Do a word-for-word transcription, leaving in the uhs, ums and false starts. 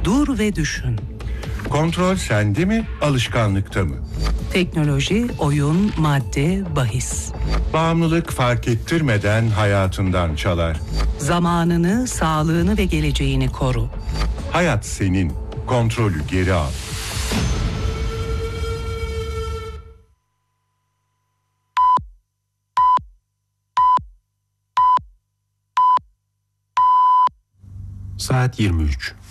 Dur ve düşün. Kontrol sende mi, alışkanlıkta mı? Teknoloji, oyun, madde, bahis. Bağımlılık fark ettirmeden hayatından çalar. Zamanını, sağlığını ve geleceğini koru. Hayat senin, kontrolü geri al. Saat yirmi üç.